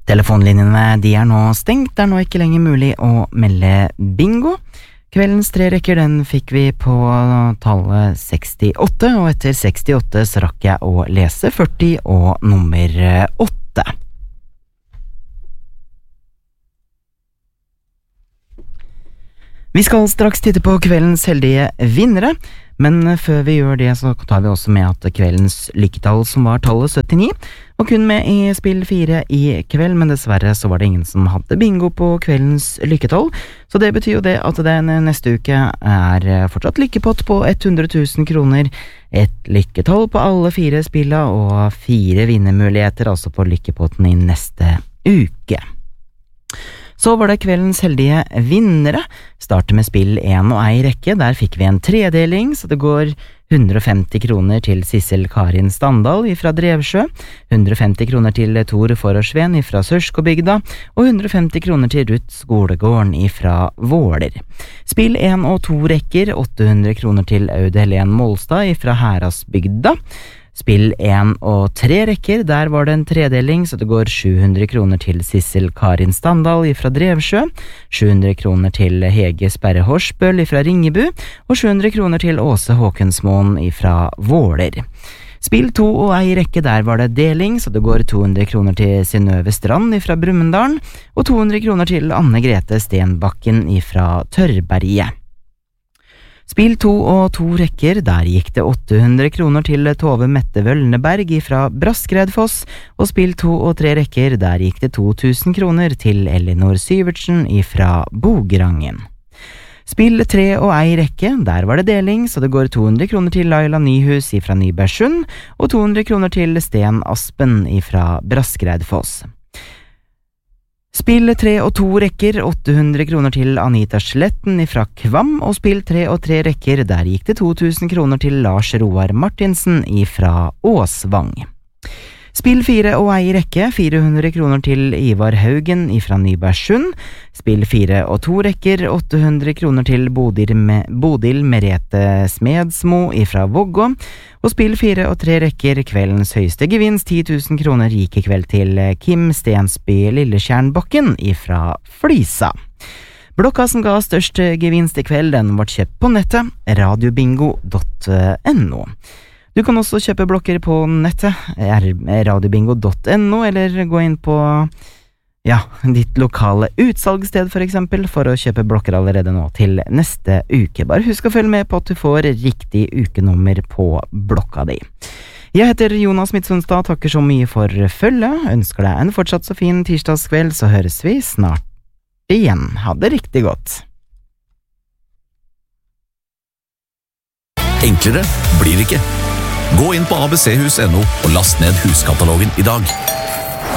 Telefonlinjene de nå stengt, det nå ikke lenger mulig å melde bingo. Kveldens 3 rekker den fikk vi på tallet 68, og etter 68 så rakk jeg å lese 40 og nummer 8. Vi skal straks titte på kveldens heldige vinnere, men før vi gjør det så tar vi også med at kveldens lykketall som var tallet 79, var kun med i spill 4 i kveld, men dessverre så var det ingen som hadde bingo på kveldens lykketall, så det betyr jo det at den neste uke fortsatt lykkepott på 100 000 kroner, et lykketall på alle 4 spilla og 4 vinnermuligheter altså på lykkepotten i neste uke. Så var det kveldens heldige vinnere. Starter med spill 1 og ei rekke. Der fikk vi en tredeling, så det går 150 kroner til Sissel Karin Standal fra Drevsjø, 150 kroner til Tor Fororsven fra Sørskobygda, og 150 kroner til Ruth Skolegården fra Våler. Spill 1 og 2 rekker, 800 kroner til Aud Helen Molstad fra Herasbygda. Spill 1 og 3 rekker, der var det en tredeling, så det går 700 kroner til Sissel Karin Standal fra Drevsjø, 700 kroner til Hege Sperre Horsbøl fra Ringebu, og 700 kroner til Åse Håkensmoen fra Våler. Spill 2 og ei rekke, der var det deling, så det går 200 kroner til Synnøve Strand fra Brumunddal, og 200 kroner til Anne Grete Stenbakken fra Tørrberget. Spill 2 og 2 rekker, der gikk det 800 kroner til Tove Mette Vølneberg fra Braskredfoss, og spill 2 og 3 rekker, der gikk det 2000 kroner til Elinor Syvertsen fra Bogerangen. Spill 3 og ei rekke, der var det deling, så det går 200 kroner til Laila Nyhus fra Nybergsund, og 200 kroner til Sten Aspen fra Braskredfoss. Spill 3 og 2 rekker, 800 kroner til Anita Sletten fra Kvam, og spill 3 og 3 rekker, der gikk det 2000 kroner til Lars Roar Martinsen fra Åsvang. Spill 4 og ei rekke, 400 kroner til Ivar Haugen fra Nybergsund. Spill 4 og 2 rekker, 800 kroner til Bodil Merete Smedsmo fra Vågå. Og spill 4 og 3 rekker, kveldens høyeste gevinst, 10 000 kroner gikk i kveld til Kim Stensby Lillekjernbakken fra Flisa. Blokka som ga størst gevinst i kveld, den ble kjøpt på nettet, radiobingo.no. Du kan også kjøpe blokker på nettet, radiobingo.no, eller gå inn på ditt lokale utsalgssted for eksempel, for å kjøpe blokker allerede nå til neste uke. Bare husk å følge med på at du får riktig ukenummer på blokka di. Jeg heter Jonas Midtsunstad, takker så mye for følget, ønsker deg en fortsatt så fin tirsdagskveld, så høres vi snart igjen. Ha det riktig godt. Enklere blir det ikke. Gå inn på abchus.no og last ned huskatalogen i dag.